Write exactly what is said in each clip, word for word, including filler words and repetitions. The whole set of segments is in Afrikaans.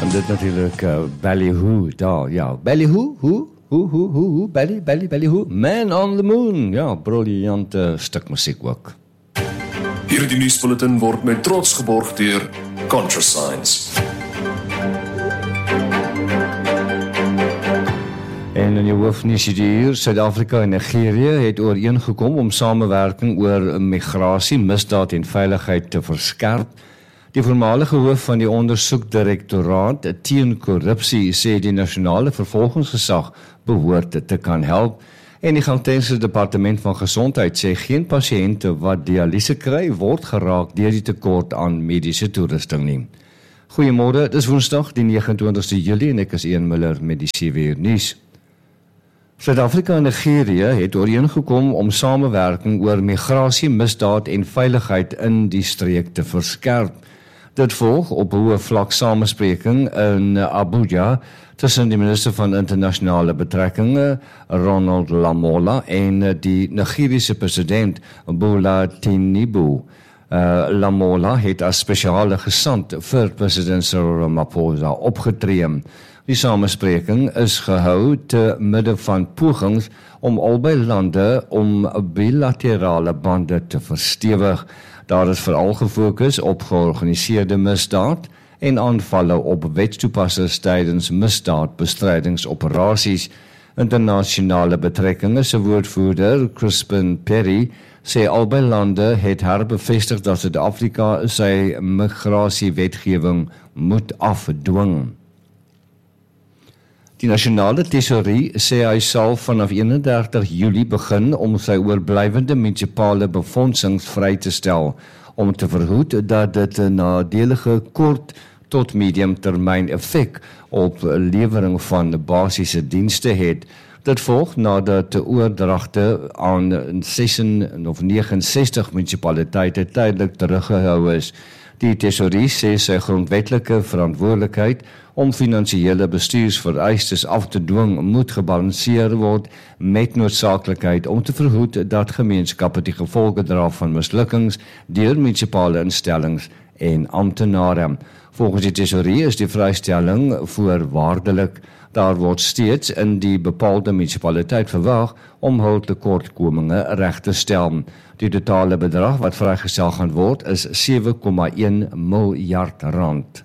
En dit natuurlijk uh, Ballyhoo, daar, ja. Ballyhoo, hoe, hoe, hoe, hoe, hoe, Bally, Bally, Ballyhoo. Man on the Moon, ja, briljante stuk muziek ook. Hierdie nuusbulletin word met trots geborg deur ContraScience. En in die hoofnuus hier, Suid-Afrika en Nigerië het ooreengekom om samewerking oor migrasie, misdaad en veiligheid te verskerp. Die voormalige hoof van die ondersoekdirektoraat teen korrupsie sê die nasionale vervolgingsgesag behoort te kan help. En die Gautengse departement van gesondheid sê geen pasiënte wat dialyse kry word geraak deur die tekort aan mediese toerusting nie. Goeiemôre, dis Woensdag die nege en twintigste Julie en ek is Ian Miller met die sewe uur nuus. Suid-Afrika en Nigerië het ooreengekom om samewerking oor migrasie, misdaad en veiligheid in die streek te verskerp. Dit volg op hoë vlak samespreking in Abuja tussen die minister van internasionale betrekkinge Ronald Lamola en die Nigeriese president Bola Tinubu. Uh, Lamola het as spesiale gesant vir president Cyril Ramaphosa opgetree. Die samespreking is gehou te midde van pogings om albei lande om bilaterale bande te verstewig. Daar is veral gefokus op georganiseerde misdaad en aanvalle op wetstoepassers tydens misdaadbestrydingsoperasies. Internasionale betrekkinge se woordvoerder Crispin Perry sê albei lande het herbevestig dat Suid-Afrika sy migrasiewetgewing moet afdwing. Die nasionale tesourie sê hy sal vanaf eenendertig Julie begin om sy oorblywende munisipale befondsings vry te stel, om te verhoed dat dit 'n nadelige kort tot medium termyn effek op lewering van basiese dienste het. Dit volg nadat die oordragte aan sesentjie of negenenses sestig munisipaliteite tydelik teruggehou is. Die tesourie sê sy grondwetlike verantwoordelikheid om finansiële bestuursvereistes af te dwing moet gebalanseer word met noodsaaklikheid om te verhoed dat gemeenskappe die gevolge dra van mislukkings deur munisipale instellings en amptenare. Volgens die tesourie is die vrystelling voorwaardelik. Daar word steeds in die bepaalde munisipaliteit verwag om hul tekortkominge reg te stel. Die totale bedrag wat vrygestel gaan word is sewe komma een miljard rand.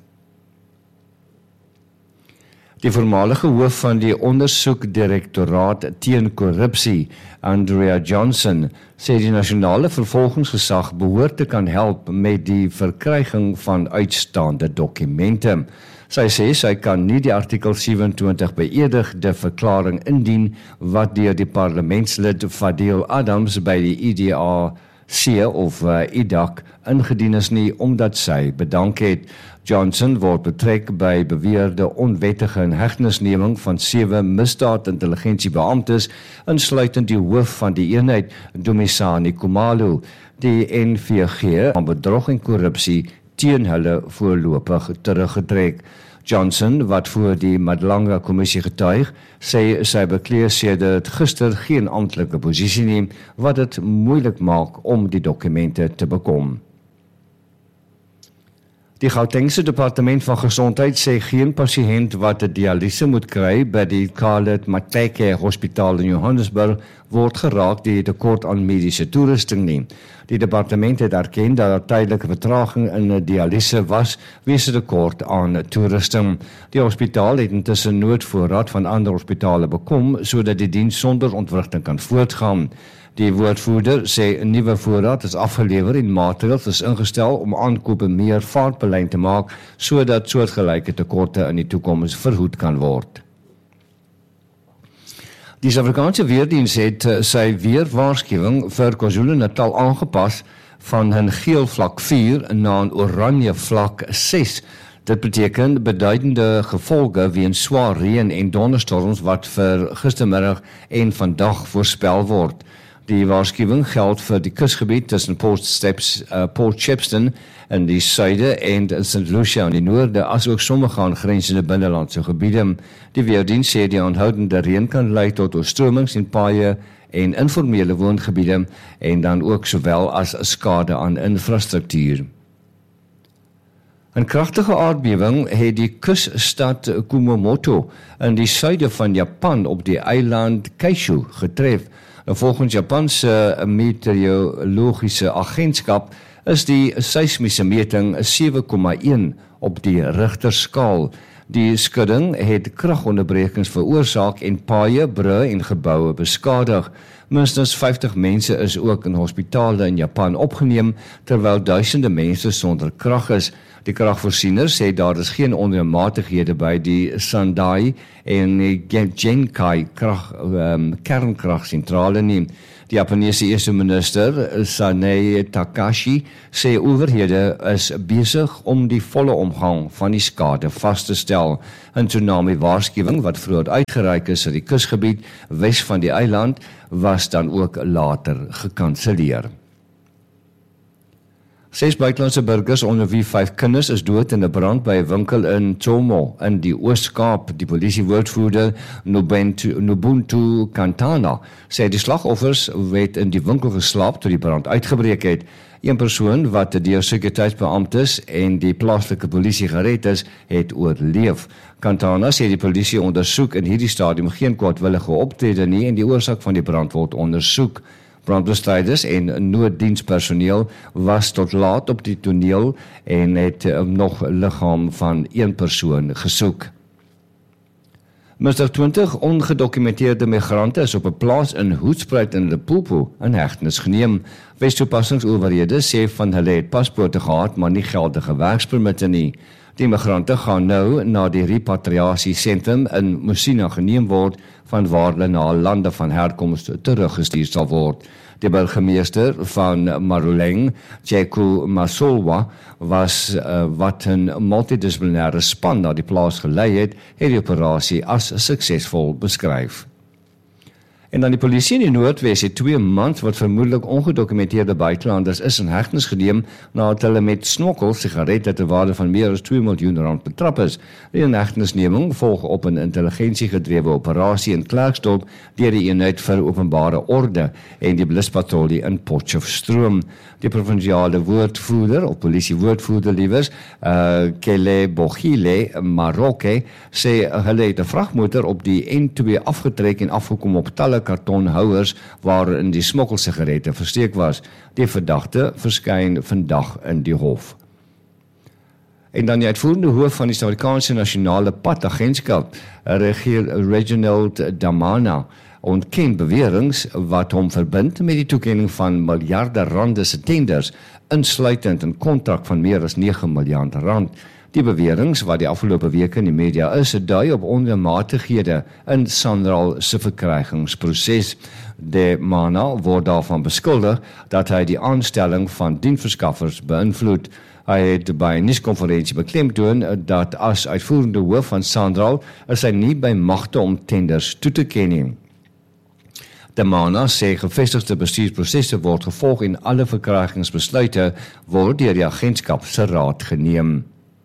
Die voormalige hoof van die ondersoekdirektoraat teen korrupsie, Andrea Johnson, sê die nasionale vervolgingsgesag behoort te kan help met die verkryging van uitstaande dokumente. Sy sê sy kan nie die artikel sewe-en-twintig beëdigde verklaring indien wat deur die parlementslid Fadil Adams by die I D A C of uh, I D A C ingedien is nie, omdat sy bedank het. Johnson word betrek by beweerde onwettige inhegtenisneming van sewe misdaadintelligensiebeamptes, insluitend die hoof van die eenheid, Dumisani Khumalo, die N V G van bedrog en korrupsie teen hulle voorlopig teruggetrek. Johnson, wat voor die Madlanga kommissie getuig, sê sy bekleed sedert gister geen amptelike posisie nie, wat dit moeilik maak om die dokumente te bekom. Die Gautengse departement van gesondheid sê geen pasiënt wat 'n dialyse moet kry by die Khaled Mateke Hospitaal in Johannesburg word geraak deur tekort aan mediese toerusting nie. Die departement het erken dat daar tydelike vertraging in 'n dialyse was weens 'n tekort aan toerusting. Die hospitaal het intussen noodvoorraad van ander hospitale bekom sodat die diens sonder ontwrigting kan voortgaan. Die woordvoerder sê 'n nuwe voorraad is afgelewer en maatreëls is ingestel om aankope meer vaartbelyn te maak sodat soortgelyke tekorte in die toekoms verhoed kan word. Die Suid-Afrikaanse weerdiens het sy weerwaarskuwing vir KwaZulu-Natal aangepas van 'n geel vlak vier na 'n oranje vlak ses. Dit beteken beduidende gevolge weens swaar reën en donderstorms wat vir gistermiddag en vandag voorspel word. Die waarskuwing geld vir die kusgebied tussen Port Steps, uh, Port Shepstone in die suide en Saint Lucia in die noorde, asook sommige aangrensende binnelandse gebiede. Die weerdiens sê die aanhoudende reën kan lei tot oorstromings en paaie en informele woongebiede en dan ook sowel as skade aan infrastruktuur. 'n kragtige aardbewing het die kusstad Kumamoto in die suide van Japan op die eiland Kyushu getref. En volgens Japanse meteorologiese agentskap is die seismiese meting sewe komma een op die Richterskaal. Die skudding het kragonderbrekings veroorsaak en paaie, brûe en geboue beskadig. Minstens vyftig mense is ook in hospitale in Japan opgeneem, terwyl duisende mense sonder krag is. Die kragvoorsieners sê daar is geen onreëlmatighede by die Sendai en Genkai krag, um, kernkragsentrale nie. Die Japanese eerste minister, Sanae Takashi, sê owerhede is besig om die volle omvang van die skade vas te stel. 'n Tsunami-waarskuwing wat vroeër uitgereik is in die kusgebied wes van die eiland, was dan ook later gekanselleer. Ses buitelandse burgers onder wie vyf kinders is dood in 'n brand by 'n winkel in Chomo in die Oos-Kaap. Die polisiewoordvoerder Nobuntu Kantana sê die slagoffers het in die winkel geslaap toe die brand uitgebreek het. Een persoon wat deur sekuriteitsbeamptes en die plaaslike polisie gered is, het oorleef. Kantana sê die polisie ondersoek in hierdie stadium geen kwaadwillige optrede nie en die oorsaak van die brand word ondersoek. Brandbestryders en nooddienspersoneel was tot laat op die toneel en het nog liggaam van een persoon gesoek. Minstens twintig ongedokumenteerde migrante is op 'n plaas in Hoedspruit in Limpopo in hegtenis geneem. Wes-toepassingsowerhede sê van hulle het paspoorte gehad, maar nie geldige werkspermitte nie. Die migrante gaan nou na die repatriasiesentrum in Musina geneem word, van waar hulle na lande van herkoms teruggestuur sal word. Die burgemeester van Maruleng, Jeku Masolwa, was uh, wat 'n multidisciplinêre span na die plaas gelei het, het die operasie as suksesvol beskryf. En dan die polisie in die Noordwes het twee mans wat vermoedelik ongedokumenteerde buitelanders is in hegtenis geneem nadat hulle met snokkels sigarette ter waarde van meer as twee miljoen rand betrap is. Die inhegtenisneming volg op 'n intelligensiegedrewe operasie in Klerksdorp deur die eenheid vir openbare orde en die bluspatrollie in Potchefstroom. Die provinsiale woordvoerder of polisiewoordvoerder liewers, uh, Kele Bogile Maroke, sê hulle het 'n vragmotor op die N twee afgetrek en afgekom op talle kartonhouers waarin die smokkelsigarette versteek was. Die verdagte verskyn vandag in die hof. En dan die uitvoerende hoof van die Suid-Afrikaanse Nasionale Padagentskap, regeer Reginald Damana, ontken beweringe wat hom verbind met die toekenning van miljarde rande se tenders, insluitend 'n kontrak van meer as nege miljard rand. Die beweringe wat die afgelope weke in die media is, dui op onreëlmatighede in Sanral se verkrygingsproses. De Mana word daarvan beskuldig dat hy die aanstelling van diensverskaffers beïnvloed. Hy het by 'n nuuskonferensie beklemtoon dat as uitvoerende hoof van Sanral is hy nie by magte om tenders toe te ken nie. De Mana sê gevestigde bestuursprosesse word gevolg en alle verkrygingsbesluite word deur die agentskap se raad geneem.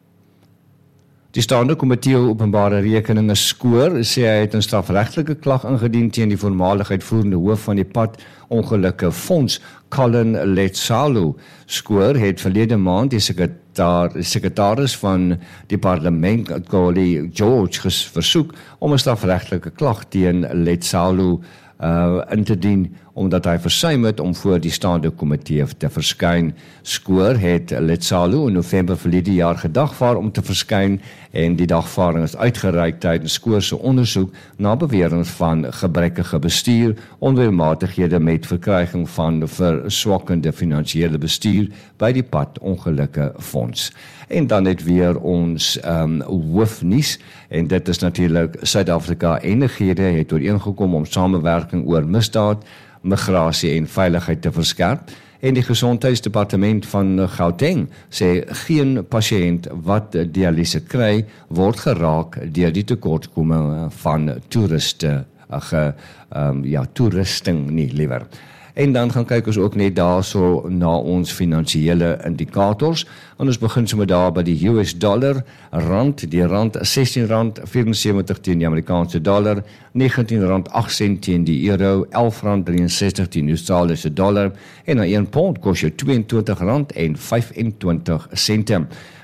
Die staande komitee openbare rekeninge skoor sê hy het 'n strafregtelike klag ingedien teen die voormalige uitvoerende hoof van die padongelukke fonds, Colin Letsalu. Skoor het verlede maand die sekretar, sekretaris van die parlement, Goli George, versoek om 'n strafregtelike klag teen Letsalu uh, in te dien, omdat hy versuim het om voor die staande komitee te verskyn. Skoor het Letsalu in November verlede jaar gedagvaar om te verskyn en die dagvaarding is uitgereik tydens Skoor se ondersoek na beweringe van gebrekkige bestuur, onreëlmatighede met verkryging van verswakkende finansiële bestuur by die padongelukke fonds. En dan het weer ons um, hoofnuus, en dit is natuurlik Suid-Afrika en Nigerië het ooreengekom om samewerking oor misdaad, migrasie en veiligheid te verskerp. En die Gesondheidsdepartement van Gauteng sê geen pasiënt wat dialyse kry word geraak deur die tekortkominge van toeriste, ag, um, ja, toerusting nie liewer. En dan gaan kyk ons ook net daarso na ons finansiële indikators. En ons begin sommer daar by die U S dollar, rand, die rand sestien rand vierensewentig teen die Amerikaanse dollar, negentien rand agt sent teen die euro, elf rand drieënsestig teen die Australiese dollar en na een pond kos jou tweeëntwintig rand en vyfentwintig sente.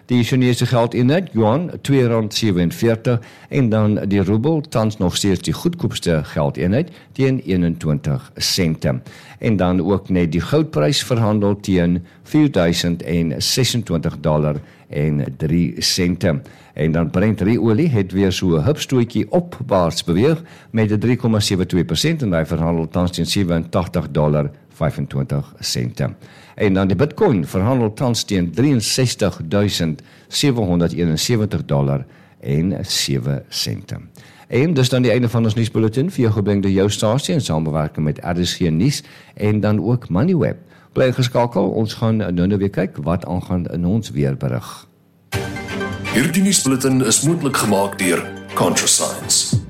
Die Chinese geldeenheid, yuan, twee rand sewenveertig en dan die roebel, tans nog steeds die goedkoopste geldeenheid, teen eenentwintig sente. En dan ook net die goudprys verhandel teen vier duisend sesentwintig dollar en drie sente. En dan Brent olie het weer so 'n hupstootjie opwaarts beweeg met 'n drie komma sewe twee persent en hy verhandel tans teen sewenentagtig dollar vyfentwintig sente. En dan die Bitcoin verhandel tans teen ses drie ses duisend sewe honderd eenensewentig dollar en sewe sente. En dis dan die einde van ons nuusbulletin, vir jou gebring deur jou stasie in samewerking met R S G Nuus en dan ook Moneyweb. Bly geskakel, ons gaan nou nou weer kyk wat aangaan in ons weerberig. Hierdie nuusbulletin is moontlik gemaak deur ContraScience.